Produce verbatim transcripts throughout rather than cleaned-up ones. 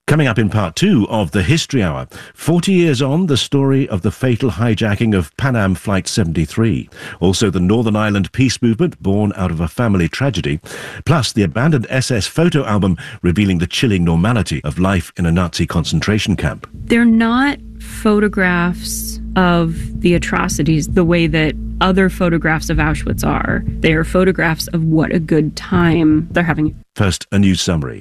Coming up in part two of the History Hour, forty years on, the story of the fatal hijacking of Pan Am Flight seventy-three. Also the Northern Ireland peace movement born out of a family tragedy. Plus the abandoned S S photo album revealing the chilling normality of life in a Nazi concentration camp. They're not photographs of the atrocities the way that other photographs of Auschwitz are. They are photographs of what a good time they're having. First, a news summary.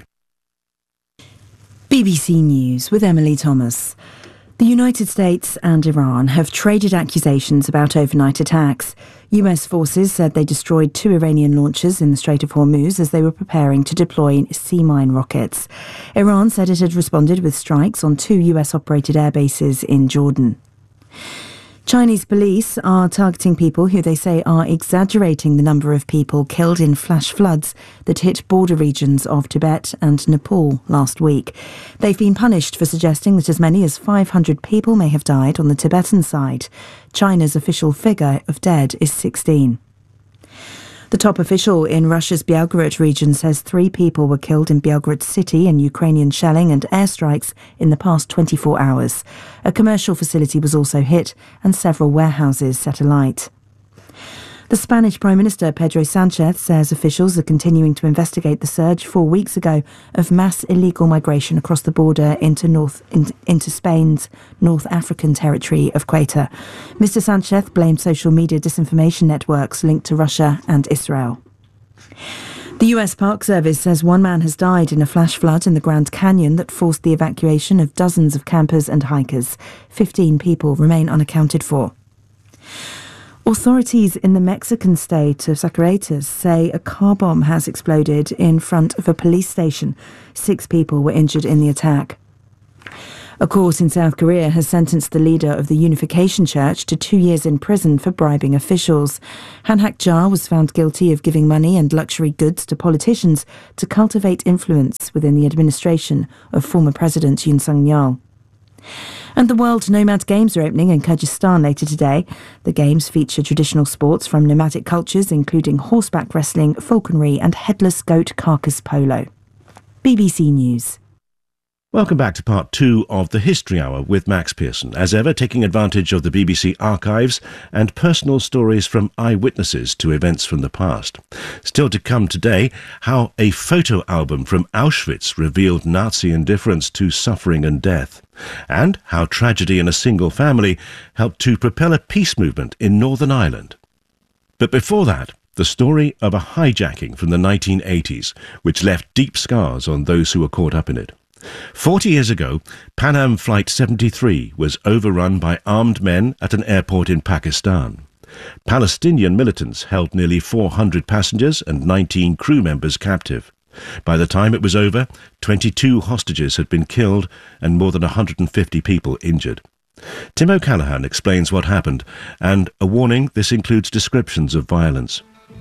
B B C News with Emily Thomas. The United States and Iran have traded accusations about overnight attacks. U S forces said they destroyed two Iranian launchers in the Strait of Hormuz as they were preparing to deploy sea mine rockets. Iran said it had responded with strikes on two U S-operated air bases in Jordan. Chinese police are targeting people who they say are exaggerating the number of people killed in flash floods that hit border regions of Tibet and Nepal last week. They've been punished for suggesting that as many as five hundred people may have died on the Tibetan side. China's official figure of dead is sixteen. The top official in Russia's Belgorod region says three people were killed in Belgorod city in Ukrainian shelling and airstrikes in the past twenty-four hours. A commercial facility was also hit and several warehouses set alight. The Spanish Prime Minister Pedro Sánchez says officials are continuing to investigate the surge four weeks ago of mass illegal migration across the border into North in, into Spain's North African territory of Ceuta. Mister Sánchez blamed social media disinformation networks linked to Russia and Israel. The U S Park Service says one man has died in a flash flood in the Grand Canyon that forced the evacuation of dozens of campers and hikers. Fifteen people remain unaccounted for. Authorities in the Mexican state of Zacatecas say a car bomb has exploded in front of a police station. Six people were injured in the attack. A court in South Korea has sentenced the leader of the Unification Church to two years in prison for bribing officials. Han Hak-ja was found guilty of giving money and luxury goods to politicians to cultivate influence within the administration of former President Yoon Suk-yeol. And the World Nomad Games are opening in Kyrgyzstan later today. The Games feature traditional sports from nomadic cultures, including horseback wrestling, falconry and headless goat carcass polo. B B C News. Welcome back to part two of the History Hour with Max Pearson, as ever taking advantage of the B B C archives and personal stories from eyewitnesses to events from the past. Still to come today, how a photo album from Auschwitz revealed Nazi indifference to suffering and death, and how tragedy in a single family helped to propel a peace movement in Northern Ireland. But before that, the story of a hijacking from the nineteen eighties, which left deep scars on those who were caught up in it. Forty years ago, Pan Am Flight seventy-three was overrun by armed men at an airport in Pakistan. Palestinian militants held nearly four hundred passengers and nineteen crew members captive. By the time it was over, twenty-two hostages had been killed and more than one hundred fifty people injured. Tim O'Callaghan explains what happened, and a warning: this includes descriptions of violence.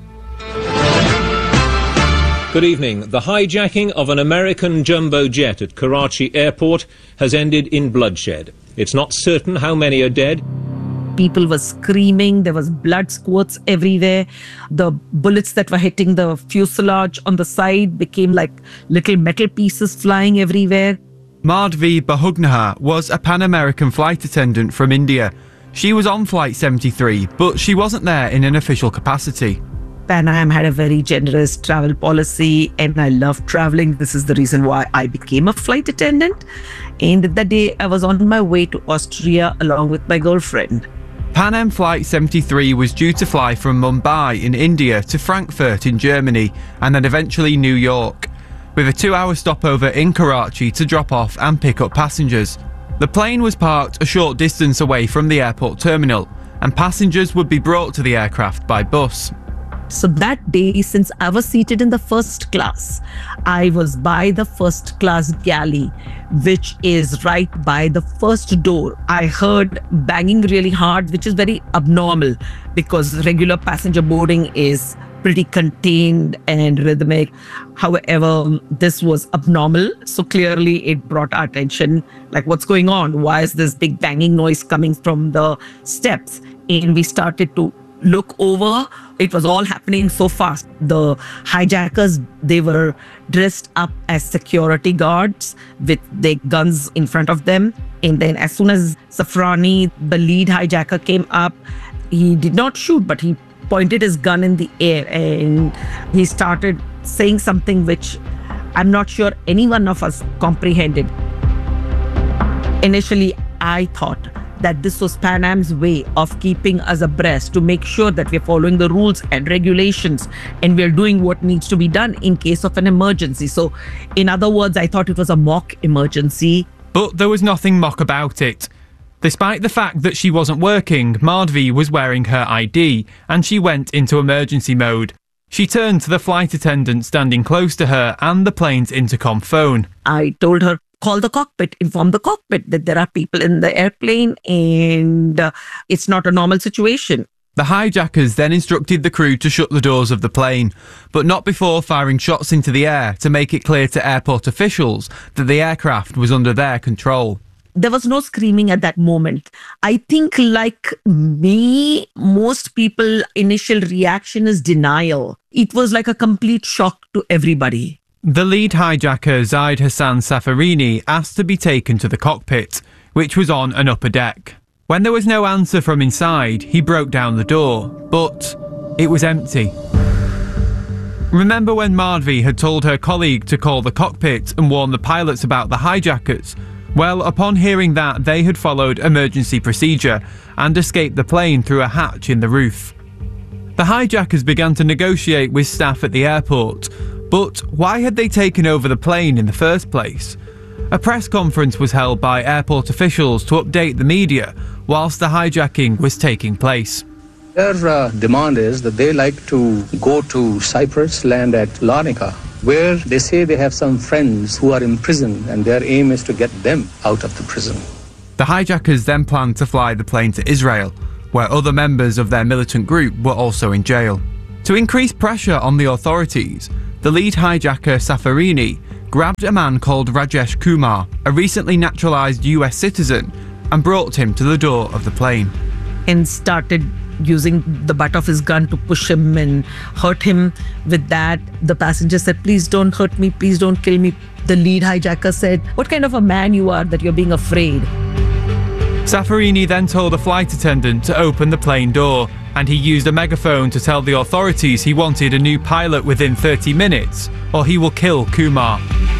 Good evening. The hijacking of an American jumbo jet at Karachi airport has ended in bloodshed. It's not certain how many are dead. People were screaming, there was blood squirts everywhere. The bullets that were hitting the fuselage on the side became like little metal pieces flying everywhere. Madhvi Bahugnaha was a Pan American flight attendant from India. She was on Flight seventy-three, but she wasn't there in an official capacity. Pan Am had a very generous travel policy and I love traveling. This is the reason why I became a flight attendant. And that day I was on my way to Austria along with my girlfriend. Pan Am Flight seventy-three was due to fly from Mumbai in India to Frankfurt in Germany and then eventually New York, with a two-hour stopover in Karachi to drop off and pick up passengers. The plane was parked a short distance away from the airport terminal and passengers would be brought to the aircraft by bus. So that day, since I was seated in the first class, I was by the first class galley, which is right by the first door. I heard banging really hard, which is very abnormal because regular passenger boarding is pretty contained and rhythmic. However, this was abnormal. So clearly it brought our attention, like what's going on? Why is this big banging noise coming from the steps? And we started to look over. It was all happening so fast. The hijackers, they were dressed up as security guards with their guns in front of them. And then as soon as Safrani, the lead hijacker, came up, he did not shoot, but he pointed his gun in the air and he started saying something which I'm not sure any one of us comprehended. Initially, I thought that this was Pan Am's way of keeping us abreast to make sure that we're following the rules and regulations and we're doing what needs to be done in case of an emergency. So, in other words, I thought it was a mock emergency. But there was nothing mock about it. Despite the fact that she wasn't working, Madhvi was wearing her I D and she went into emergency mode. She turned to the flight attendant standing close to her and the plane's intercom phone. I told her, call the cockpit, inform the cockpit that there are people in the airplane and uh, it's not a normal situation. The hijackers then instructed the crew to shut the doors of the plane, but not before firing shots into the air to make it clear to airport officials that the aircraft was under their control. There was no screaming at that moment. I think, like me, most people, initial reaction is denial. It was like a complete shock to everybody. The lead hijacker, Zaid Hassan Safarini, asked to be taken to the cockpit, which was on an upper deck. When there was no answer from inside, he broke down the door, but it was empty. Remember when Madhvi had told her colleague to call the cockpit and warn the pilots about the hijackers? Well, upon hearing that, they had followed emergency procedure and escaped the plane through a hatch in the roof. The hijackers began to negotiate with staff at the airport, but why had they taken over the plane in the first place? A press conference was held by airport officials to update the media whilst the hijacking was taking place. Their uh, demand is that they like to go to Cyprus, land at Larnaca, where they say they have some friends who are in prison and their aim is to get them out of the prison. The hijackers then planned to fly the plane to Israel, where other members of their militant group were also in jail. To increase pressure on the authorities, the lead hijacker Safarini grabbed a man called Rajesh Kumar, a recently naturalized U S citizen, and brought him to the door of the plane. And started using the butt of his gun to push him and hurt him. With that, the passenger said, please don't hurt me, please don't kill me. The lead hijacker said, what kind of a man you are that you're being afraid? Safarini then told a flight attendant to open the plane door, and he used a megaphone to tell the authorities he wanted a new pilot within thirty minutes, or he will kill Kumar.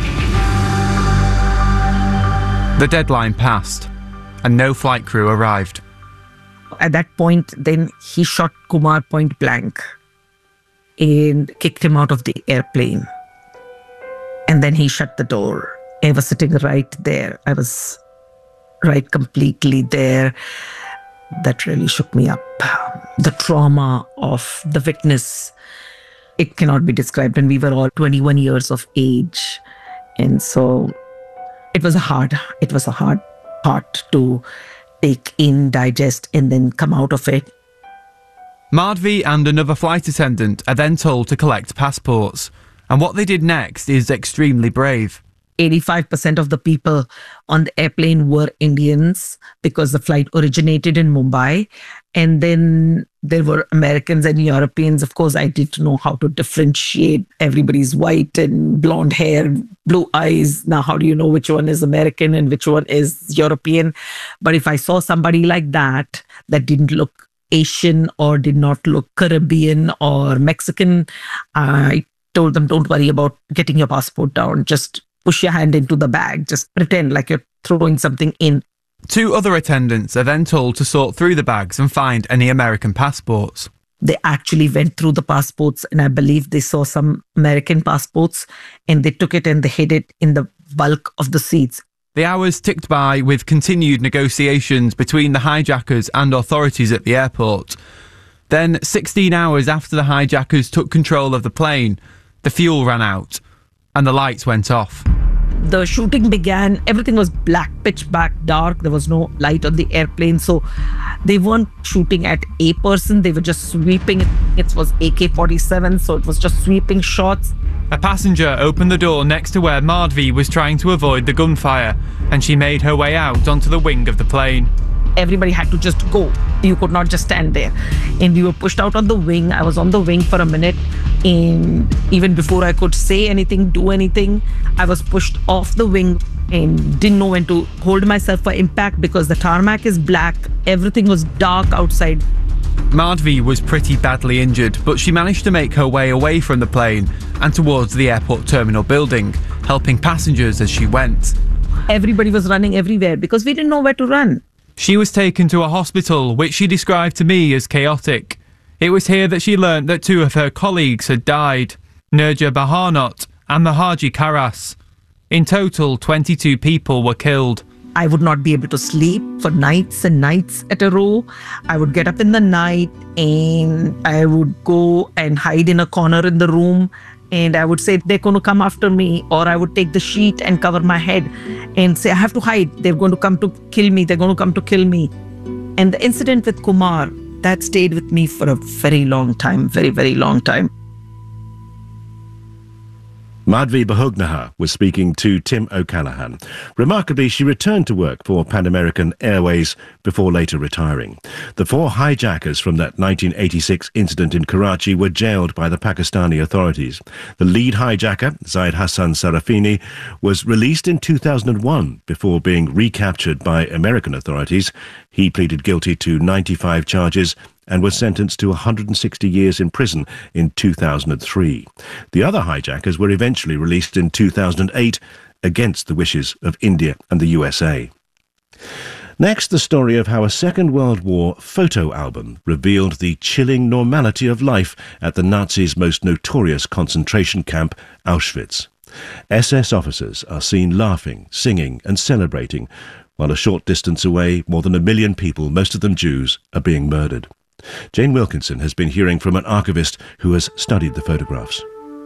The deadline passed, and no flight crew arrived. At that point, then he shot Kumar point blank and kicked him out of the airplane. And then he shut the door. I was sitting right there. I was right completely there. That really shook me up. The trauma of the witness, it cannot be described. And we were all twenty-one years of age. And so it was a hard, it was a hard part to take in, digest, and then come out of it. Madhvi and another flight attendant are then told to collect passports, and what they did next is extremely brave. eighty-five percent of the people on the airplane were Indians because the flight originated in Mumbai. And then there were Americans and Europeans. Of course, I didn't know how to differentiate. Everybody's white and blonde hair, blue eyes. Now, how do you know which one is American and which one is European? But if I saw somebody like that, that didn't look Asian or did not look Caribbean or Mexican, I told them, don't worry about getting your passport down. Just push your hand into the bag. Just pretend like you're throwing something in. Two other attendants are then told to sort through the bags and find any American passports. They actually went through the passports, and I believe they saw some American passports, and they took it and they hid it in the bulk of the seats. The hours ticked by with continued negotiations between the hijackers and authorities at the airport. Then, sixteen hours after the hijackers took control of the plane, the fuel ran out and the lights went off. The shooting began. Everything was black, pitch black, dark. There was no light on the airplane. So they weren't shooting at a person. They were just sweeping. It was A K forty-seven, so it was just sweeping shots. A passenger opened the door next to where Madhvi was trying to avoid the gunfire, and she made her way out onto the wing of the plane. Everybody had to just go You could not just stand there. And we were pushed out on the wing. I was on the wing for a minute. And even before I could say anything, do anything, I was pushed off the wing and didn't know when to hold myself for impact because the tarmac is black. Everything was dark outside. Madhvi was pretty badly injured, but she managed to make her way away from the plane and towards the airport terminal building, helping passengers as she went. Everybody was running everywhere because we didn't know where to run. She was taken to a hospital, which she described to me as chaotic. It was here that she learnt that two of her colleagues had died, Nurja Bahanot and Mahaji Karas. In total, twenty-two people were killed. I would not be able to sleep for nights and nights at a row. I would get up in the night and I would go and hide in a corner in the room. And I would say, they're going to come after me. Or I would take the sheet and cover my head and say, I have to hide. They're going to come to kill me. They're going to come to kill me. And the incident with Kumar, that stayed with me for a very long time, very, very long time. Madhvi Bahugnaha was speaking to Tim O'Callaghan. Remarkably, she returned to work for Pan American Airways before later retiring. The four hijackers from that nineteen eighty-six incident in Karachi were jailed by the Pakistani authorities. The lead hijacker, Zaid Hassan Sarafini, was released in two thousand one before being recaptured by American authorities. He pleaded guilty to ninety-five charges and was sentenced to one hundred sixty years in prison in two thousand three. The other hijackers were eventually released in two thousand eight against the wishes of India and the U S A. Next, the story of how a Second World War photo album revealed the chilling normality of life at the Nazis' most notorious concentration camp, Auschwitz. S S officers are seen laughing, singing and celebrating, while a short distance away, more than a million people, most of them Jews, are being murdered. Jane Wilkinson has been hearing from an archivist who has studied the photographs.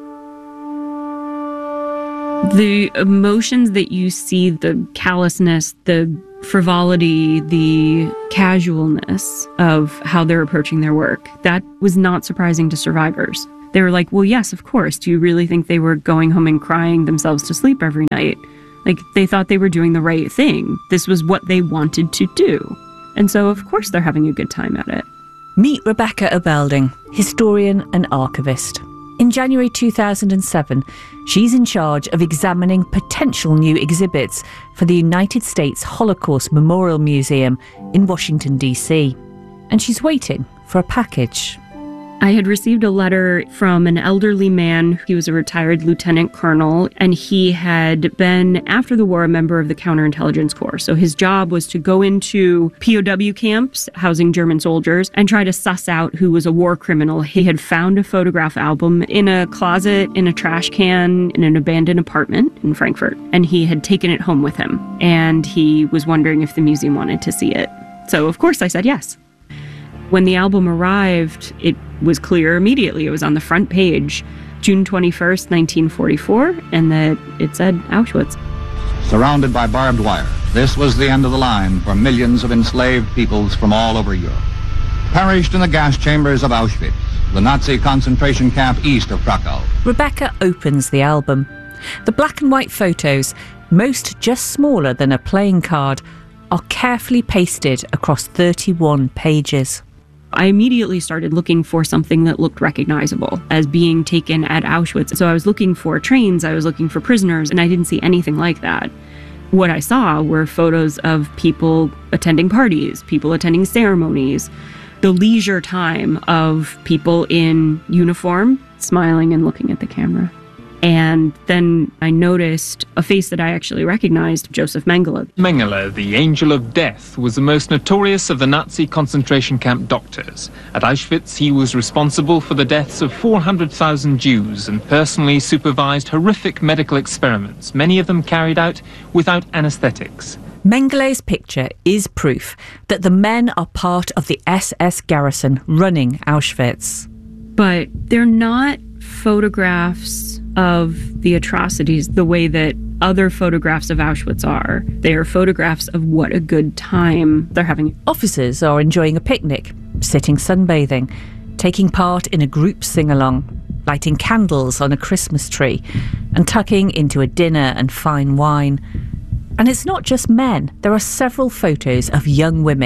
The emotions that you see, the callousness, the frivolity, the casualness of how they're approaching their work, that was not surprising to survivors. They were like, well, yes, of course. Do you really think they were going home and crying themselves to sleep every night? Like, they thought they were doing the right thing. This was what they wanted to do. And so, of course, they're having a good time at it. Meet Rebecca Obelding, historian and archivist. In January two thousand seven, she's in charge of examining potential new exhibits for the United States Holocaust Memorial Museum in Washington, D C. And she's waiting for a package. I had received a letter from an elderly man. He was a retired lieutenant colonel, and he had been, after the war, a member of the Counterintelligence Corps. So his job was to go into P O W camps housing German soldiers and try to suss out who was a war criminal. He had found a photograph album in a closet, in a trash can, in an abandoned apartment in Frankfurt, and he had taken it home with him. And he was wondering if the museum wanted to see it. So, of course, I said yes. When the album arrived, it was clear immediately. It was on the front page, June twenty-first, nineteen forty-four, and that it said Auschwitz. Surrounded by barbed wire, this was the end of the line for millions of enslaved peoples from all over Europe. Perished in the gas chambers of Auschwitz, the Nazi concentration camp east of Krakow. Rebecca opens the album. The black and white photos, most just smaller than a playing card, are carefully pasted across thirty-one pages. I immediately started looking for something that looked recognizable as being taken at Auschwitz. So I was looking for trains, I was looking for prisoners, and I didn't see anything like that. What I saw were photos of people attending parties, people attending ceremonies, the leisure time of people in uniform, smiling and looking at the camera. And then I noticed a face that I actually recognized, Joseph Mengele. Mengele, the Angel of Death, was the most notorious of the Nazi concentration camp doctors. At Auschwitz, he was responsible for the deaths of four hundred thousand Jews and personally supervised horrific medical experiments, many of them carried out without anesthetics. Mengele's picture is proof that the men are part of the S S garrison running Auschwitz. But they're not photographs of the atrocities the way that other photographs of Auschwitz are. They are photographs of what a good time they're having. Officers are enjoying a picnic, sitting sunbathing, taking part in a group sing-along, lighting candles on a Christmas tree, and tucking into a dinner and fine wine. And it's not just men. There are several photos of young women,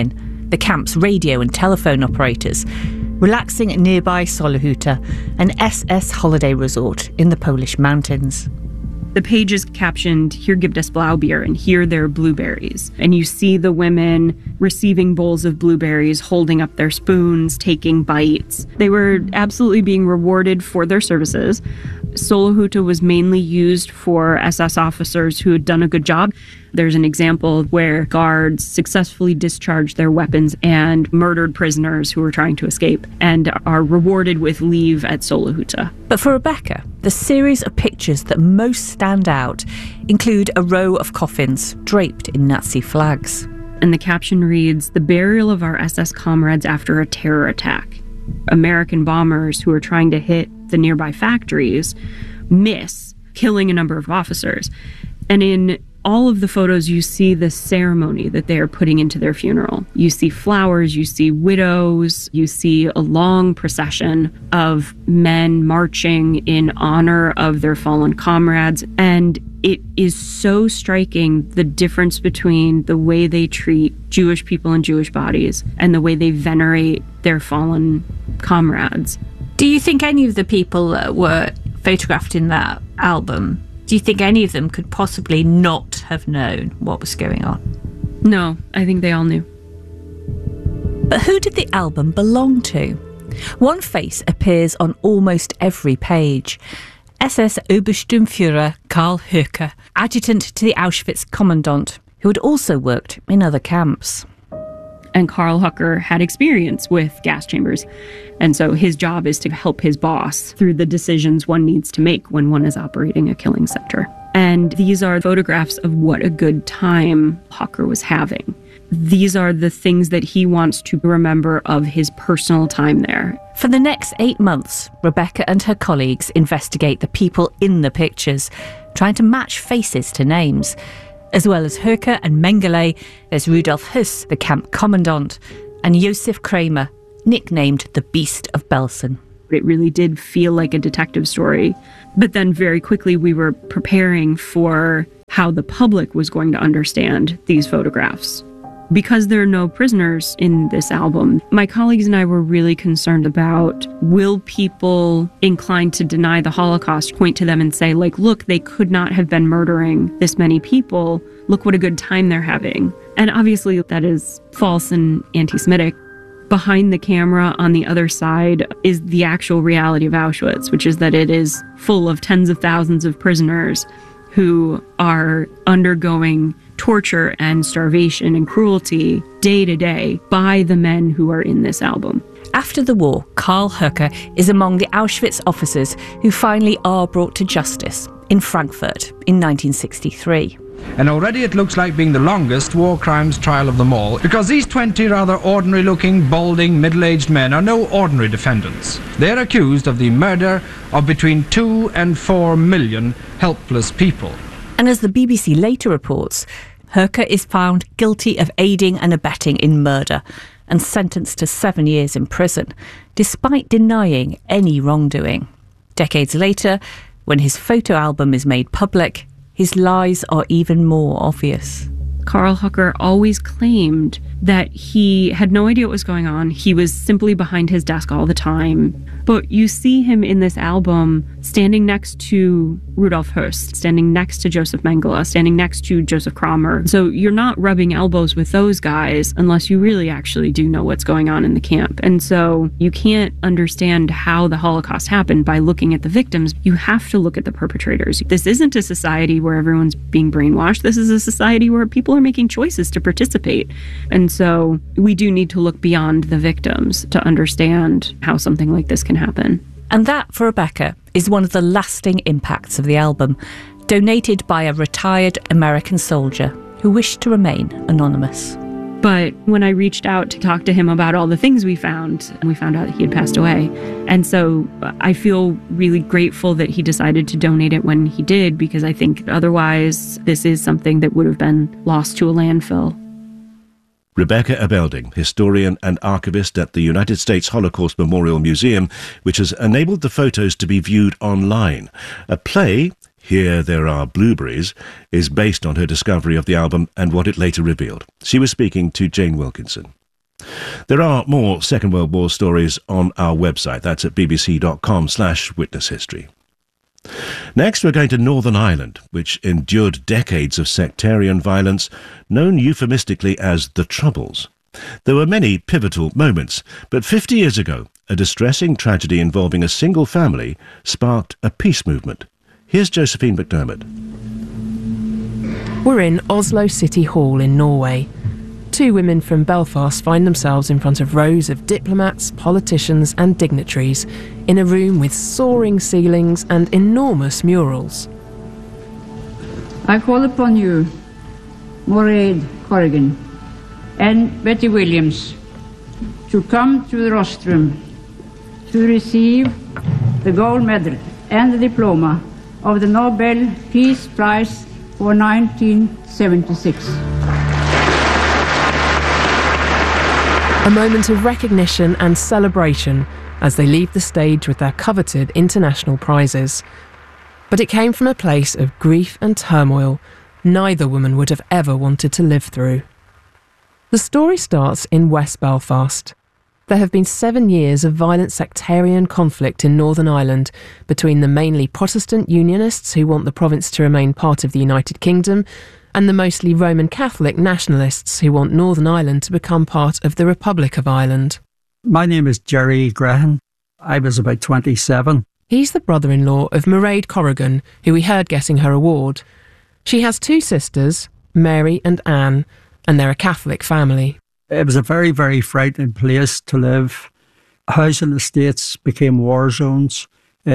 the camp's radio and telephone operators, relaxing at nearby Solohuta, an S S holiday resort in the Polish mountains. The page is captioned, "Here gibt es Blaubier," and here there are blueberries. And you see the women receiving bowls of blueberries, holding up their spoons, taking bites. They were absolutely being rewarded for their services. Solohuta was mainly used for S S officers who had done a good job. There's an example where guards successfully discharged their weapons and murdered prisoners who were trying to escape and are rewarded with leave at Solohuta. But for Rebecca, the series of pictures that most stand out include a row of coffins draped in Nazi flags. And the caption reads, "The burial of our S S comrades after a terror attack." American bombers who are trying to hit the nearby factories miss, killing a number of officers. And in all of the photos, you see the ceremony that they are putting into their funeral. You see flowers, you see widows, you see a long procession of men marching in honor of their fallen comrades. And it is so striking, the difference between the way they treat Jewish people and Jewish bodies and the way they venerate their fallen comrades. Do you think any of the people that were photographed in that album, do you think any of them could possibly not have known what was going on? No, I think they all knew. But who did the album belong to? One face appears on almost every page. S S Obersturmführer Karl Höcke, adjutant to the Auschwitz commandant, who had also worked in other camps. And Karl Höcke had experience with gas chambers. And so his job is to help his boss through the decisions one needs to make when one is operating a killing center. And these are photographs of what a good time Höcke was having. These are the things that he wants to remember of his personal time there. For the next eight months, Rebecca and her colleagues investigate the people in the pictures, trying to match faces to names. As well as Höcke and Mengele, there's Rudolf Höss, the camp commandant, and Josef Kramer, nicknamed the Beast of Belsen. It really did feel like a detective story. But then very quickly we were preparing for how the public was going to understand these photographs. Because there are no prisoners in this album, my colleagues and I were really concerned about, will people inclined to deny the Holocaust point to them and say, like, look, they could not have been murdering this many people. Look what a good time they're having. And obviously that is false and anti-Semitic. Behind the camera on the other side is the actual reality of Auschwitz, which is that it is full of tens of thousands of prisoners who are undergoing torture and starvation and cruelty day to day by the men who are in this album. After the war, Karl Höcke is among the Auschwitz officers who finally are brought to justice in Frankfurt in nineteen sixty-three. And already it looks like being the longest war crimes trial of them all, because these twenty rather ordinary-looking, balding, middle-aged men are no ordinary defendants. They're accused of the murder of between two and four million helpless people. And as the B B C later reports, Höcke is found guilty of aiding and abetting in murder and sentenced to seven years in prison, despite denying any wrongdoing. Decades later, when his photo album is made public, his lies are even more obvious. Karl Höcke always claimed that he had no idea what was going on. He was simply behind his desk all the time. But you see him in this album standing next to Rudolf Höss, standing next to Josef Mengele, standing next to Josef Kramer. So you're not rubbing elbows with those guys unless you really actually do know what's going on in the camp. And so you can't understand how the Holocaust happened by looking at the victims. You have to look at the perpetrators. This isn't a society where everyone's being brainwashed. This is a society where people are making choices to participate. And so we do need to look beyond the victims to understand how something like this can happen. And that, for Rebecca, is one of the lasting impacts of the album, donated by a retired American soldier who wished to remain anonymous. But when I reached out to talk to him about all the things we found, we found out that he had passed away. And so I feel really grateful that he decided to donate it when he did, because I think otherwise this is something that would have been lost to a landfill. Rebecca Abelding, historian and archivist at the United States Holocaust Memorial Museum, which has enabled the photos to be viewed online. A play, Here There Are Blueberries, is based on her discovery of the album and what it later revealed. She was speaking to Jane Wilkinson. There are more Second World War stories on our website. That's at bbc.com slash witness history. Next, we're going to Northern Ireland, which endured decades of sectarian violence, known euphemistically as the Troubles. There were many pivotal moments, but fifty years ago, a distressing tragedy involving a single family sparked a peace movement. Here's Josephine McDermott. We're in Oslo City Hall in Norway. Two women from Belfast find themselves in front of rows of diplomats, politicians and dignitaries in a room with soaring ceilings and enormous murals. I call upon you, Mairead Corrigan and Betty Williams, to come to the rostrum to receive the gold medal and the diploma of the Nobel Peace Prize for nineteen seventy-six. A moment of recognition and celebration as they leave the stage with their coveted international prizes. But it came from a place of grief and turmoil neither woman would have ever wanted to live through. The story starts in West Belfast. There have been seven years of violent sectarian conflict in Northern Ireland between the mainly Protestant Unionists who want the province to remain part of the United Kingdom and the mostly Roman Catholic nationalists who want Northern Ireland to become part of the Republic of Ireland. My name is Jerry Graham. I was about twenty-seven. He's the brother-in-law of Mairead Corrigan, who we heard getting her award. She has two sisters, Mary and Anne, and they're a Catholic family. It was a very, very frightening place to live. Housing estates became war zones.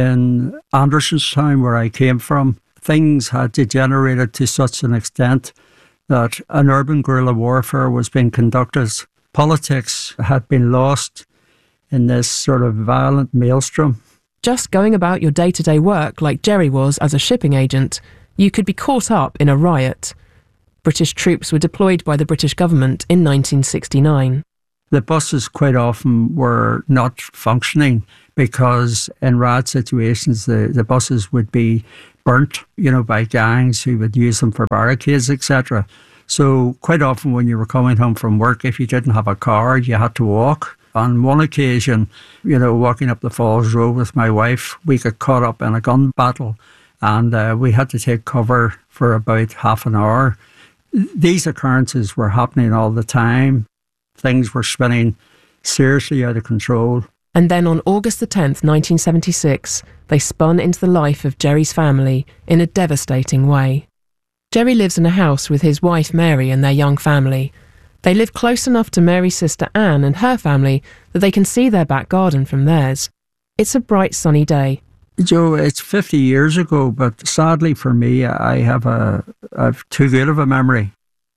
In Andersonstown, where I came from, things had degenerated to such an extent that an urban guerrilla warfare was being conducted. Politics had been lost in this sort of violent maelstrom. Just going about your day-to-day work like Jerry was as a shipping agent, you could be caught up in a riot. British troops were deployed by the British government in nineteen sixty-nine. The buses quite often were not functioning because in riot situations the, the buses would be burnt, you know, by gangs who would use them for barricades, et cetera. So quite often when you were coming home from work, if you didn't have a car, you had to walk. On one occasion, you know, walking up the Falls Road with my wife, we got caught up in a gun battle and uh, we had to take cover for about half an hour. These occurrences were happening all the time. Things were spinning seriously out of control. And then on August the tenth, nineteen seventy-six, they spun into the life of Jerry's family in a devastating way. Jerry lives in a house with his wife Mary and their young family. They live close enough to Mary's sister Anne and her family that they can see their back garden from theirs. It's a bright sunny day. Joe, it's fifty years ago, but sadly for me, I have a I've too good of a memory.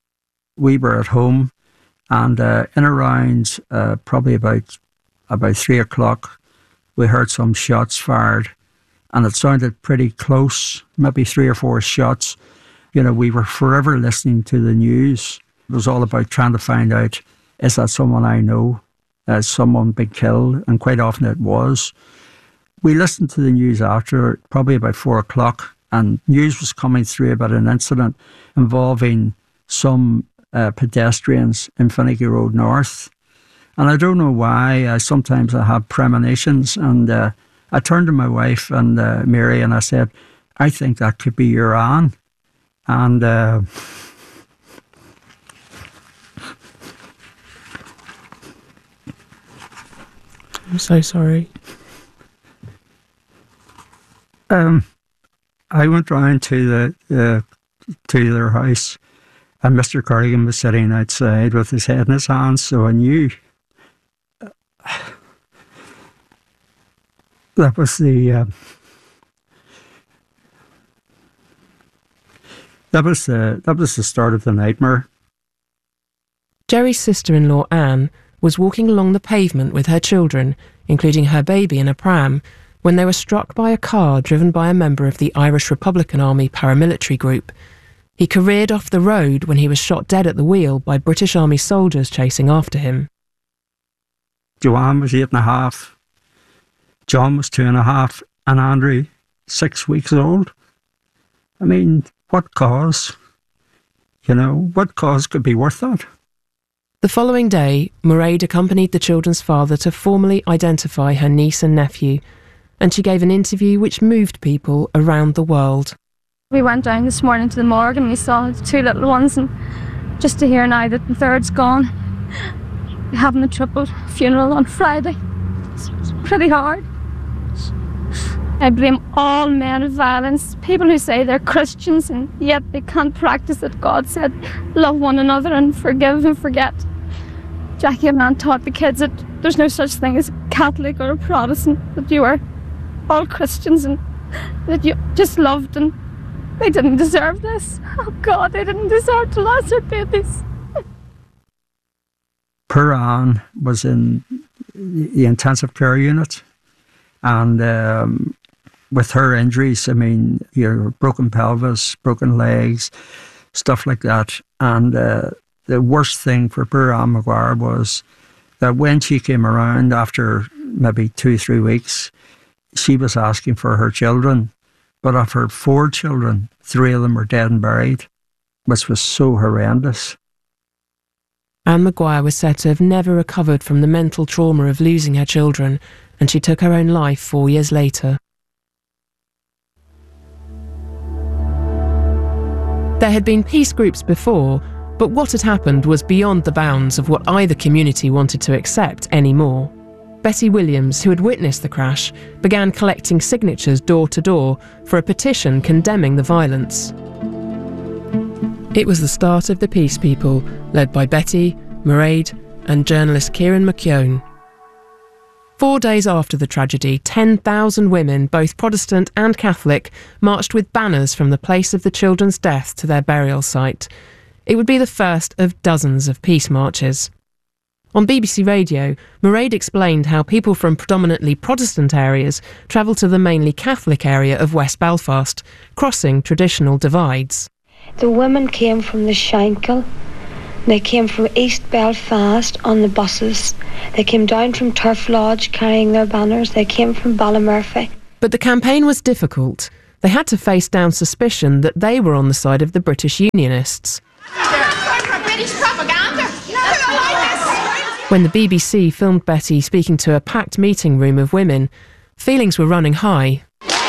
We were at home, and uh, in around uh, probably about about three o'clock, we heard some shots fired, and it sounded pretty close, maybe three or four shots. You know, we were forever listening to the news. It was all about trying to find out, is that someone I know? Has someone been killed? And quite often it was. We listened to the news after, probably about four o'clock, and news was coming through about an incident involving some uh, pedestrians in Finnegan Road North. And I don't know why, I, sometimes I have premonitions, and uh, I turned to my wife and uh, Mary and I said, I think that could be your Anne. And uh, I'm so sorry. Um, I went round to the uh, to their house, and Mister Corrigan was sitting outside with his head in his hands. So I knew uh, that was the uh, that was the that was the start of the nightmare. Jerry's sister-in-law Anne was walking along the pavement with her children, including her baby in a pram, when they were struck by a car driven by a member of the Irish Republican Army paramilitary group. He careered off the road when he was shot dead at the wheel by British Army soldiers chasing after him. Joanne was eight and a half, John was two and a half, and Andrew, six weeks old. I mean, what cause? You know, what cause could be worth that? The following day, Mairead accompanied the children's father to formally identify her niece and nephew, and she gave an interview which moved people around the world. We went down this morning to the morgue and we saw the two little ones, and just to hear now that the third's gone, having a triple funeral on Friday, it's pretty hard. I blame all men of violence, people who say they're Christians and yet they can't practice it. God said, love one another and forgive and forget. Jackie and Ann taught the kids that there's no such thing as a Catholic or a Protestant, that you are all Christians and that you just loved, and they didn't deserve this. Oh God, they didn't deserve to lose their babies. Poor Ann was in the intensive care unit, and um, with her injuries, I mean, your broken pelvis, broken legs, stuff like that. And uh, the worst thing for poor Ann Maguire was that when she came around after maybe two, three weeks, she was asking for her children. But of her four children, three of them were dead and buried, which was so horrendous. Ann Maguire was said to have never recovered from the mental trauma of losing her children, and she took her own life four years later. There had been peace groups before, but what had happened was beyond the bounds of what either community wanted to accept anymore. Betty Williams, who had witnessed the crash, began collecting signatures door to door for a petition condemning the violence. It was the start of the Peace People, led by Betty, Mairead, and journalist Kieran McKeown. Four days after the tragedy, ten thousand women, both Protestant and Catholic, marched with banners from the place of the children's death to their burial site. It would be the first of dozens of peace marches. On B B C Radio, Mairead explained how people from predominantly Protestant areas travelled to the mainly Catholic area of West Belfast, crossing traditional divides. The women came from the Shankill, they came from East Belfast on the buses, they came down from Turf Lodge carrying their banners, they came from Ballymurphy. But the campaign was difficult. They had to face down suspicion that they were on the side of the British Unionists. British propaganda. When the B B C filmed Betty speaking to a packed meeting room of women, feelings were running high.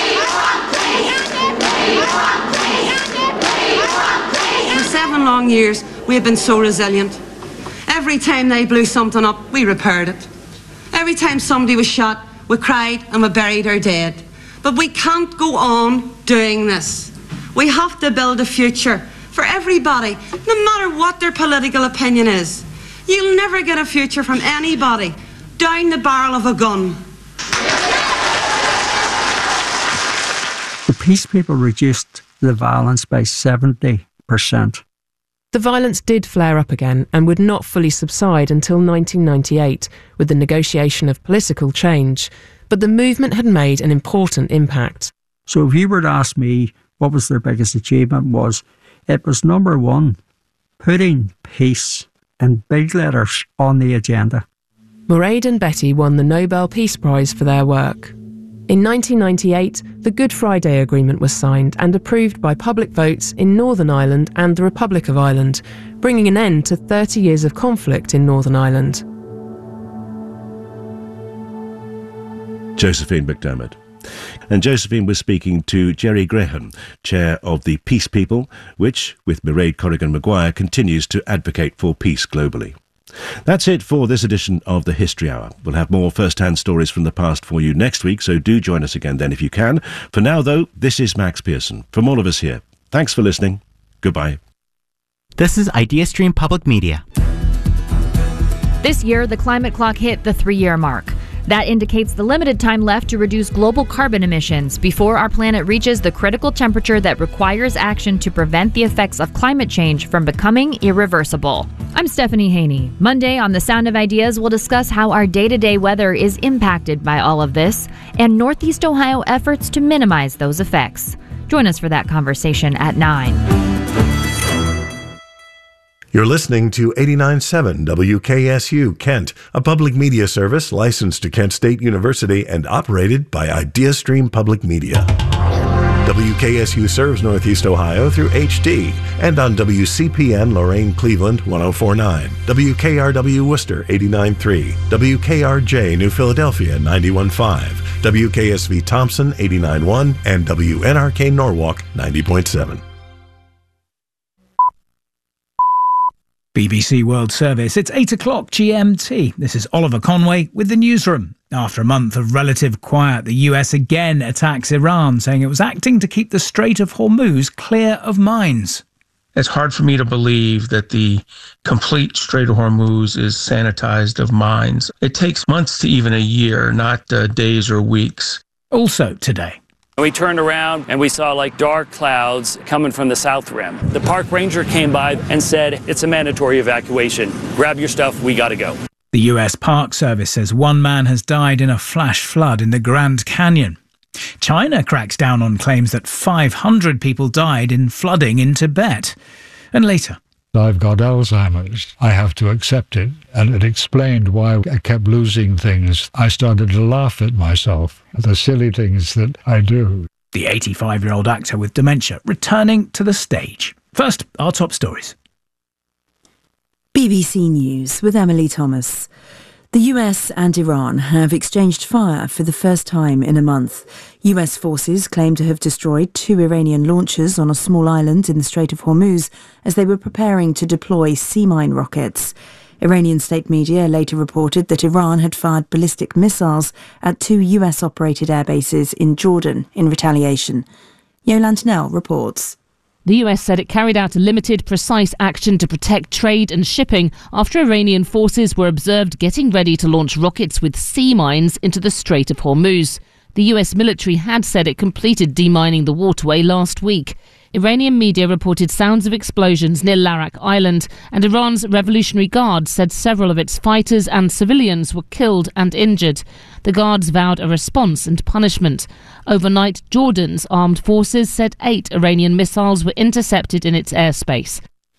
For seven long years, we have been so resilient. Every time they blew something up, we repaired it. Every time somebody was shot, we cried and we buried our dead. But we can't go on doing this. We have to build a future for everybody, no matter what their political opinion is. You'll never get a future from anybody down the barrel of a gun. The Peace People reduced the violence by seventy percent. The violence did flare up again and would not fully subside until nineteen ninety-eight, with the negotiation of political change. But the movement had made an important impact. So if you were to ask me what was their biggest achievement, was it was number one, putting peace in big letters on the agenda. Mairead and Betty won the Nobel Peace Prize for their work. In nineteen ninety-eight, the Good Friday Agreement was signed and approved by public votes in Northern Ireland and the Republic of Ireland, bringing an end to thirty years of conflict in Northern Ireland. Josephine McDermott. And Josephine was speaking to Jerry Graham, chair of the Peace People, which, with Mairead Corrigan Maguire, continues to advocate for peace globally. That's it for this edition of the History Hour. We'll have more first-hand stories from the past for you next week, so do join us again then if you can. For now, though, this is Max Pearson. From all of us here, thanks for listening. Goodbye. This is IdeaStream Public Media. This year, the climate clock hit the three-year mark. That indicates the limited time left to reduce global carbon emissions before our planet reaches the critical temperature that requires action to prevent the effects of climate change from becoming irreversible. I'm Stephanie Haney. Monday on The Sound of Ideas, we'll discuss how our day-to-day weather is impacted by all of this and Northeast Ohio efforts to minimize those effects. Join us for that conversation at nine. You're listening to eighty-nine point seven W K S U Kent, a public media service licensed to Kent State University and operated by IdeaStream Public Media. W K S U serves Northeast Ohio through H D and on W C P N Lorain Cleveland one oh four point nine, W K R W Worcester eighty-nine point three, W K R J New Philadelphia ninety-one point five, W K S V Thompson eighty-nine point one, and W N R K Norwalk ninety point seven. B B C World Service, it's eight o'clock G M T. This is Oliver Conway with the newsroom. After a month of relative quiet, the U S again attacks Iran, saying it was acting to keep the Strait of Hormuz clear of mines. It's hard for me to believe that the complete Strait of Hormuz is sanitized of mines. It takes months to even a year, not uh, days or weeks. Also today. We turned around and we saw like dark clouds coming from the south rim. The park ranger came by and said, it's a mandatory evacuation. Grab your stuff, we gotta go. The U S Park Service says one man has died in a flash flood in the Grand Canyon. China cracks down on claims that five hundred people died in flooding in Tibet. And later. I've got Alzheimer's. I have to accept it. And it explained why I kept losing things. I started to laugh at myself, at the silly things that I do. The eighty-five-year-old actor with dementia returning to the stage. First, our top stories. B B C News with Emily Thomas. The U S and Iran have exchanged fire for the first time in a month. U S forces claim to have destroyed two Iranian launchers on a small island in the Strait of Hormuz as they were preparing to deploy sea mine rockets. Iranian state media later reported that Iran had fired ballistic missiles at two U S-operated air bases in Jordan in retaliation. Yolande Knell reports. The U S said it carried out a limited, precise action to protect trade and shipping after Iranian forces were observed getting ready to launch rockets with sea mines into the Strait of Hormuz. The U S military had said it completed demining the waterway last week. Iranian media reported sounds of explosions near Larak Island, and Iran's Revolutionary Guard said several of its fighters and civilians were killed and injured. The guards vowed a response and punishment. Overnight, Jordan's armed forces said eight Iranian missiles were intercepted in its airspace.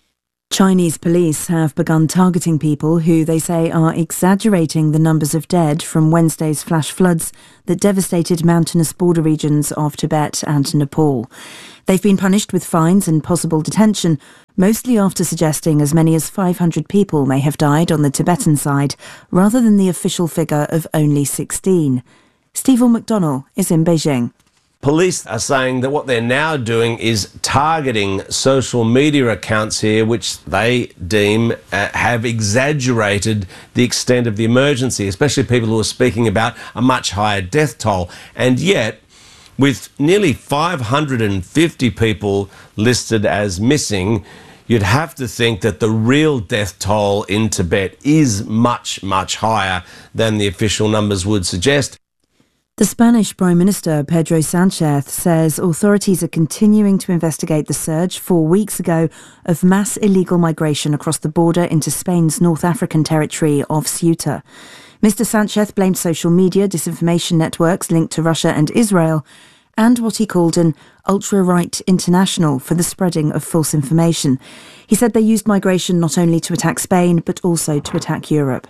Chinese police have begun targeting people who they say are exaggerating the numbers of dead from Wednesday's flash floods that devastated mountainous border regions of Tibet and Nepal. They've been punished with fines and possible detention, mostly after suggesting as many as five hundred people may have died on the Tibetan side, rather than the official figure of only sixteen. Stephen McDonnell is in Beijing. Police are saying that what they're now doing is targeting social media accounts here, which they deem uh, have exaggerated the extent of the emergency, especially people who are speaking about a much higher death toll. And yet, with nearly five hundred fifty people listed as missing, you'd have to think that the real death toll in Tibet is much, much higher than the official numbers would suggest. The Spanish Prime Minister Pedro Sánchez says authorities are continuing to investigate the surge four weeks ago of mass illegal migration across the border into Spain's North African territory of Ceuta. Mister Sánchez blamed social media disinformation networks linked to Russia and Israel and what he called an ultra-right international for the spreading of false information. He said they used migration not only to attack Spain but also to attack Europe.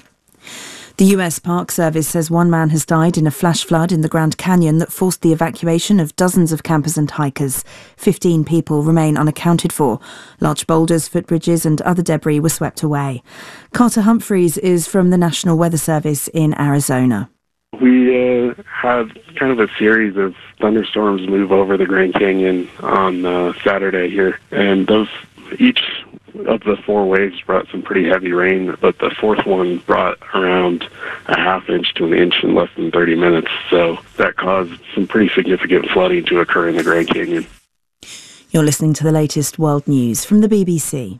The U S Park Service says one man has died in a flash flood in the Grand Canyon that forced the evacuation of dozens of campers and hikers. Fifteen people remain unaccounted for. Large boulders, footbridges and other debris were swept away. Carter Humphreys is from the National Weather Service in Arizona. We uh, had kind of a series of thunderstorms move over the Grand Canyon on uh, Saturday here, and those each of the four waves brought some pretty heavy rain, but the fourth one brought around a half inch to an inch in less than thirty minutes, so that caused some pretty significant flooding to occur in the Grand Canyon. You're listening to the latest world news from the B B C.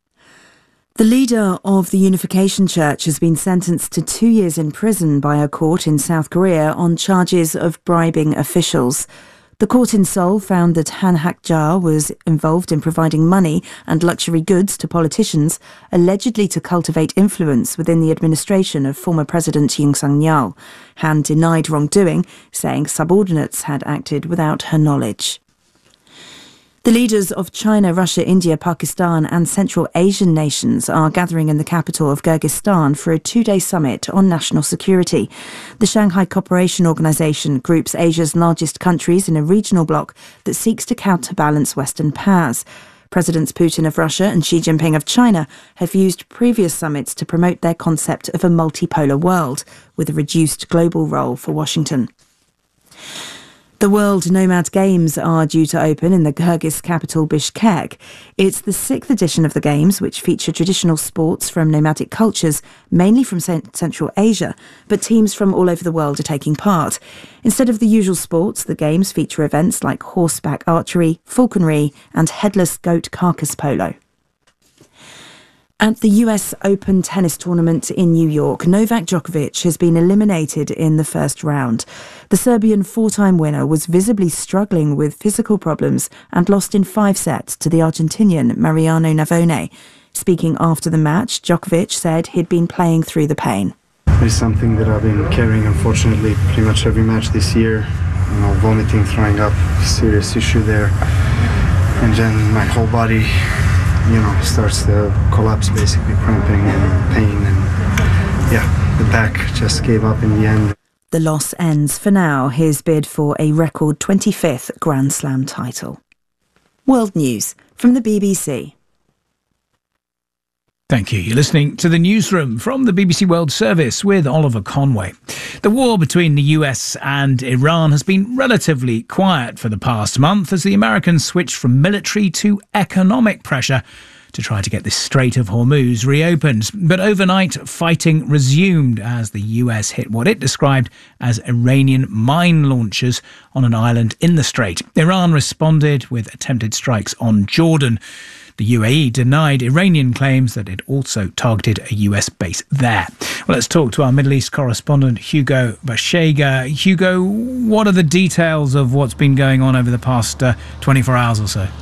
The leader of the Unification Church has been sentenced to two years in prison by a court in South Korea on charges of bribing officials. The court in Seoul found that Han Hak-ja was involved in providing money and luxury goods to politicians, allegedly to cultivate influence within the administration of former President Yoon Suk-yeol. Han denied wrongdoing, saying subordinates had acted without her knowledge. The leaders of China, Russia, India, Pakistan and Central Asian nations are gathering in the capital of Kyrgyzstan for a two-day summit on national security. The Shanghai Cooperation Organization groups Asia's largest countries in a regional bloc that seeks to counterbalance Western powers. Presidents Putin of Russia and Xi Jinping of China have used previous summits to promote their concept of a multipolar world, with a reduced global role for Washington. The World Nomad Games are due to open in the Kyrgyz capital Bishkek. It's the sixth edition of the Games, which feature traditional sports from nomadic cultures, mainly from Central Asia, but teams from all over the world are taking part. Instead of the usual sports, the Games feature events like horseback archery, falconry and headless goat carcass polo. At the U S Open tennis tournament in New York, Novak Djokovic has been eliminated in the first round. The Serbian four-time winner was visibly struggling with physical problems and lost in five sets to the Argentinian Mariano Navone. Speaking after the match, Djokovic said he'd been playing through the pain. It's something that I've been carrying, unfortunately, pretty much every match this year. You know, vomiting, throwing up, serious issue there. And then my whole body, you know, starts to collapse, basically cramping and pain, and yeah, the back just gave up in the end. The loss ends for now his bid for a record twenty-fifth Grand Slam title. World News from the B B C. Thank you. You're listening to the Newsroom from the B B C World Service with Oliver Conway. The war between the U S and Iran has been relatively quiet for the past month as the Americans switched from military to economic pressure to try to get the Strait of Hormuz reopened. But overnight, fighting resumed as the U S hit what it described as Iranian mine launchers on an island in the strait. Iran responded with attempted strikes on Jordan. The U A E denied Iranian claims that it also targeted a U S base there. Well, let's talk to our Middle East correspondent, Hugo Bashega. Hugo, what are the details of what's been going on over the past uh, twenty-four hours or so?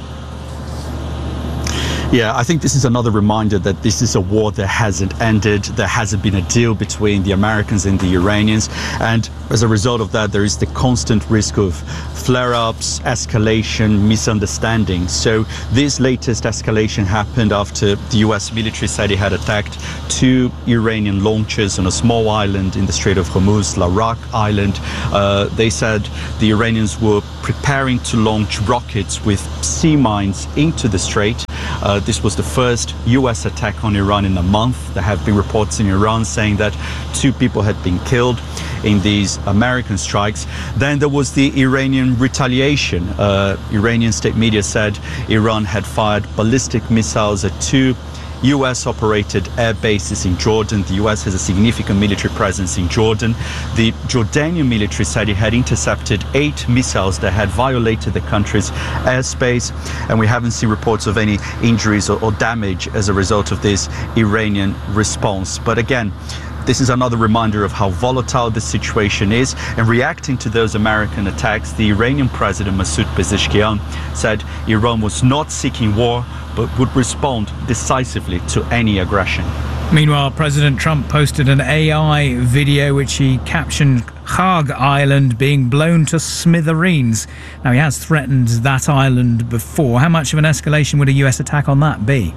Yeah, I think this is another reminder that this is a war that hasn't ended. There hasn't been a deal between the Americans and the Iranians. And as a result of that, there is the constant risk of flare-ups, escalation, misunderstanding. So this latest escalation happened after the U S military said it had attacked two Iranian launchers on a small island in the Strait of Hormuz, Larak Island. Uh, they said the Iranians were preparing to launch rockets with sea mines into the strait. Uh, this was the first U S attack on Iran in a month. There have been reports in Iran saying that two people had been killed in these American strikes. Then there was the Iranian retaliation. Uh, Iranian state media said Iran had fired ballistic missiles at two U S-operated air bases in Jordan. The U S has a significant military presence in Jordan. The Jordanian military said it had intercepted eight missiles that had violated the country's airspace, and we haven't seen reports of any injuries or, or damage as a result of this Iranian response. But again, this is another reminder of how volatile the situation is. And reacting to those American attacks, the Iranian president, Masoud Pezeshkian, said Iran was not seeking war, but would respond decisively to any aggression. Meanwhile, President Trump posted an A I video which he captioned Khag Island being blown to smithereens. Now, he has threatened that island before. How much of an escalation would a U S attack on that be?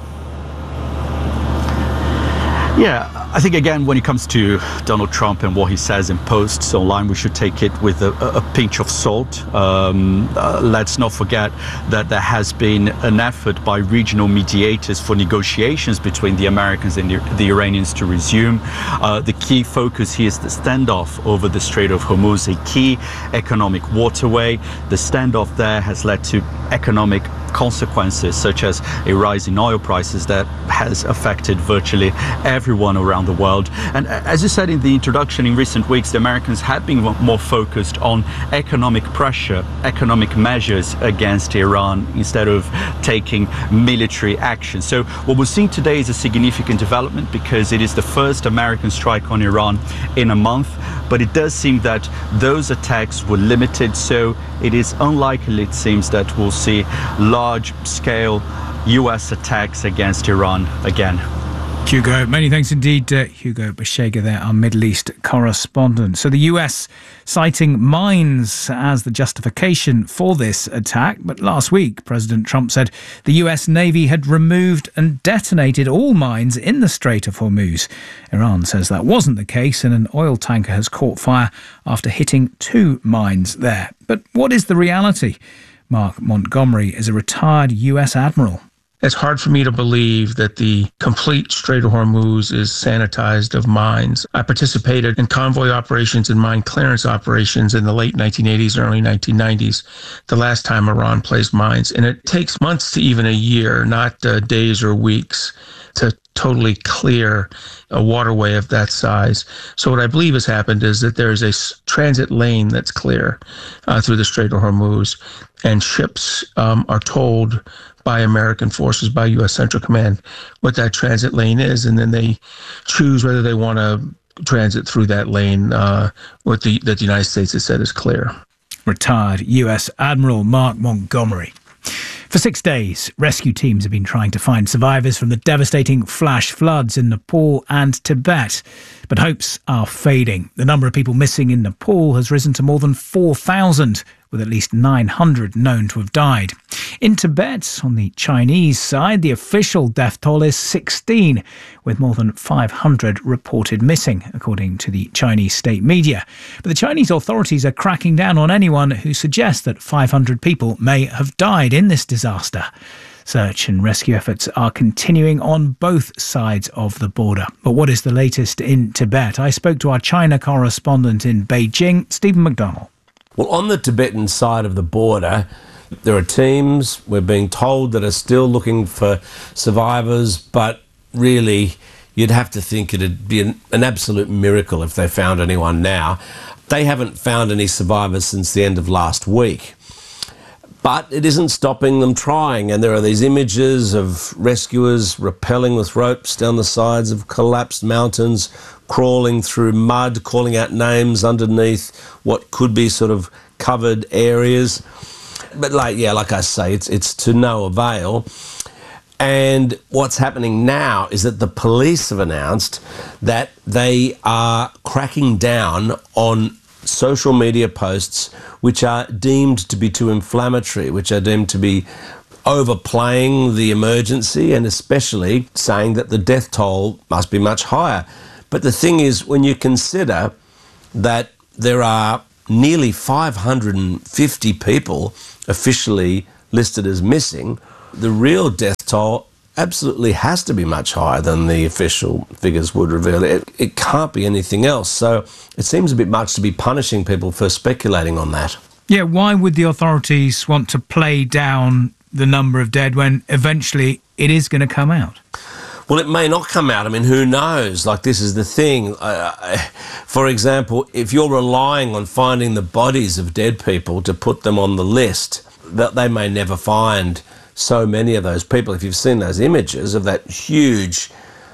Yeah, I think, again, when it comes to Donald Trump and what he says in posts online, we should take it with a, a pinch of salt. Um, uh, let's not forget that there has been an effort by regional mediators for negotiations between the Americans and the, the Iranians to resume. Uh, the key focus here is the standoff over the Strait of Hormuz, a key economic waterway. The standoff there has led to economic consequences, such as a rise in oil prices that has affected virtually everyone around the world. And as you said in the introduction, in recent weeks, the Americans have been more focused on economic pressure, economic measures against Iran instead of taking military action. So what we're seeing today is a significant development because it is the first American strike on Iran in a month. But it does seem that those attacks were limited, so it is unlikely, it seems, that we'll see large-scale U S attacks against Iran again. Hugo, many thanks indeed, uh, Hugo Bashega there, our Middle East correspondent. So the U S citing mines as the justification for this attack, but last week President Trump said the U S Navy had removed and detonated all mines in the Strait of Hormuz. Iran says that wasn't the case, and an oil tanker has caught fire after hitting two mines there. But what is the reality? Mark Montgomery is a retired U S admiral. It's hard for me to believe that the complete Strait of Hormuz is sanitized of mines. I participated in convoy operations and mine clearance operations in the late nineteen eighties, early nineteen nineties, the last time Iran placed mines. And it takes months to even a year, not uh, days or weeks, to totally clear a waterway of that size. So what I believe has happened is that there is a s- transit lane that's clear uh, through the Strait of Hormuz, and ships um, are told by American forces, by U S Central Command, what that transit lane is, and then they choose whether they want to transit through that lane uh, what the, that the United States has said is clear. Retired U S Admiral Mark Montgomery. For six days, rescue teams have been trying to find survivors from the devastating flash floods in Nepal and Tibet. But hopes are fading. The number of people missing in Nepal has risen to more than four thousand, with at least nine hundred known to have died. In Tibet, on the Chinese side, the official death toll is sixteen, with more than five hundred reported missing, according to the Chinese state media. But the Chinese authorities are cracking down on anyone who suggests that five hundred people may have died in this disaster. Search and rescue efforts are continuing on both sides of the border. But what is the latest in Tibet? I spoke to our China correspondent in Beijing, Stephen McDonnell. Well, on the Tibetan side of the border, there are teams, we're being told, that are still looking for survivors, but really you'd have to think it'd be an, an absolute miracle if they found anyone now. They haven't found any survivors since the end of last week. But it isn't stopping them trying, and there are these images of rescuers rappelling with ropes down the sides of collapsed mountains, crawling through mud, calling out names underneath what could be sort of covered areas. But like, yeah, like I say, it's it's to no avail. And what's happening now is that the police have announced that they are cracking down on social media posts which are deemed to be too inflammatory, which are deemed to be overplaying the emergency, and especially saying that the death toll must be much higher. But the thing is, when you consider that there are nearly five hundred fifty people officially listed as missing, the real death toll absolutely has to be much higher than the official figures would reveal. It, it can't be anything else. So it seems a bit much to be punishing people for speculating on that. Yeah, why would the authorities want to play down the number of dead when eventually it is going to come out? Well, it may not come out. I mean, who knows? Like, this is the thing. Uh, for example, if you're relying on finding the bodies of dead people to put them on the list, that they may never find so many of those people. If you've seen those images of that huge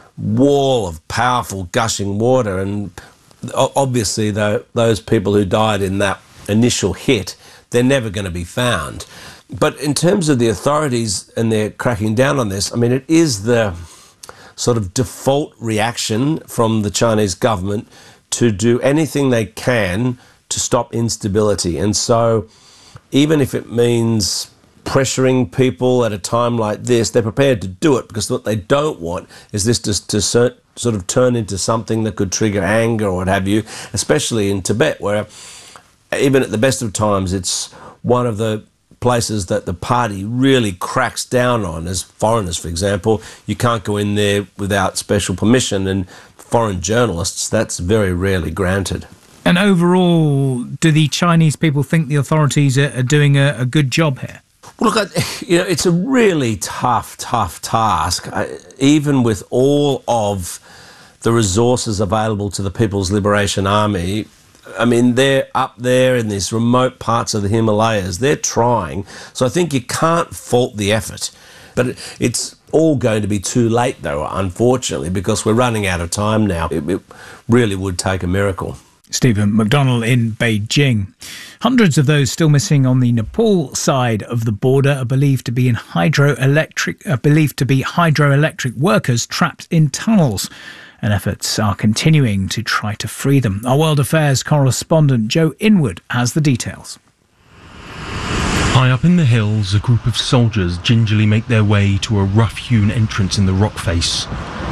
wall of powerful gushing water, and obviously the, those people who died in that initial hit, they're never going to be found. But in terms of the authorities and their cracking down on this, I mean, it is the sort of default reaction from the Chinese government to do anything they can to stop instability. And so even if it means pressuring people at a time like this, they're prepared to do it, because what they don't want is this to, to sort of turn into something that could trigger anger or what have you, especially in Tibet, where even at the best of times it's one of the places that the party really cracks down on. As foreigners, for example, you can't go in there without special permission, and foreign journalists, that's very rarely granted. And overall, do the Chinese people think the authorities are, are doing a, a good job here? Well, look, you know, it's a really tough, tough task, even with all of the resources available to the People's Liberation Army. I mean, they're up there in these remote parts of the Himalayas. They're trying. So I think you can't fault the effort. But it's all going to be too late, though, unfortunately, because we're running out of time now. It, it really would take a miracle. Stephen McDonnell in Beijing. Hundreds of those still missing on the Nepal side of the border are believed to be in hydroelectric, are believed to be hydroelectric workers trapped in tunnels, and efforts are continuing to try to free them. Our World Affairs correspondent Joe Inwood has the details. High up in the hills, a group of soldiers gingerly make their way to a rough-hewn entrance in the rock face.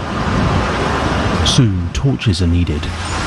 Soon, torches are needed.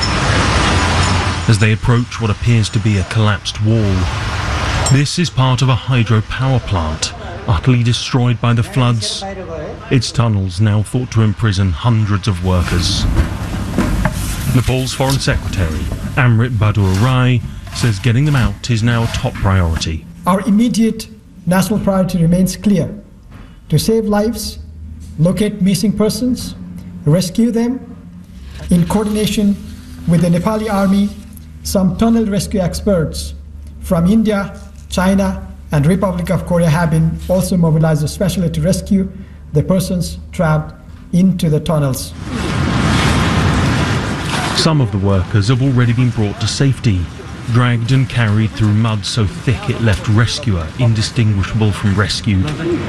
As they approach what appears to be a collapsed wall, this is part of a hydropower plant, utterly destroyed by the floods. Its tunnels now thought to imprison hundreds of workers. Nepal's Foreign Secretary, Amrit Bahadur Rai, says getting them out is now a top priority. Our immediate national priority remains clear: to save lives, locate missing persons, rescue them. In coordination with the Nepali army, some tunnel rescue experts from India, China, and Republic of Korea have been also mobilized especially to rescue the persons trapped into the tunnels. Some of the workers have already been brought to safety, dragged and carried through mud so thick it left rescuer indistinguishable from rescued.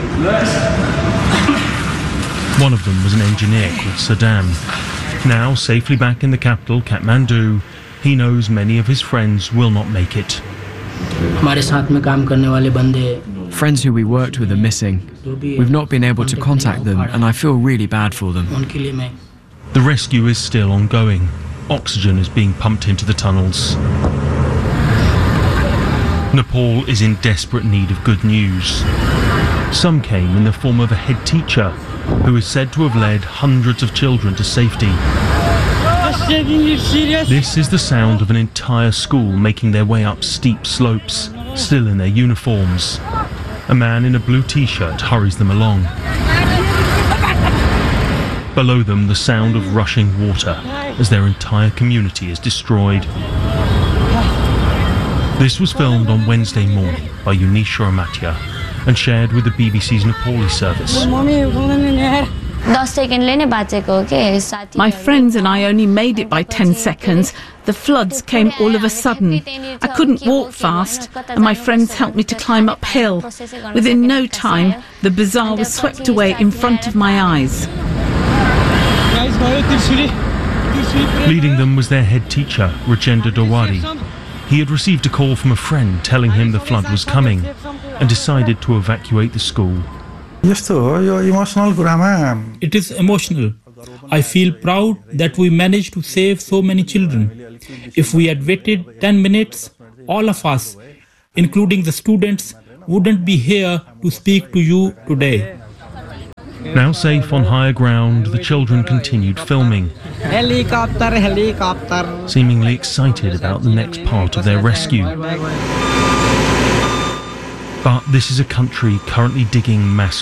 One of them was an engineer called Saddam. Now safely back in the capital, Kathmandu, he knows many of his friends will not make it. Friends who we worked with are missing. We've not been able to contact them, and I feel really bad for them. The rescue is still ongoing. Oxygen is being pumped into the tunnels. Nepal is in desperate need of good news. Some came in the form of a head teacher who is said to have led hundreds of children to safety. This is the sound of an entire school making their way up steep slopes, still in their uniforms. A man in a blue t-shirt hurries them along. Below them, the sound of rushing water as their entire community is destroyed. This was filmed on Wednesday morning by Eunice Shoramatia and shared with the B B C's Nepali service. My friends and I only made it by ten seconds. The floods came all of a sudden. I couldn't walk fast, and my friends helped me to climb uphill. Within no time, the bazaar was swept away in front of my eyes. Leading them was their head teacher, Rajendra Dawari. He had received a call from a friend telling him the flood was coming and decided to evacuate the school. It is emotional. I feel proud that we managed to save so many children. If we had waited ten minutes, all of us, including the students, wouldn't be here to speak to you today. Now safe on higher ground, the children continued filming, Helicopter, helicopter. seemingly excited about the next part of their rescue. But this is a country currently digging mass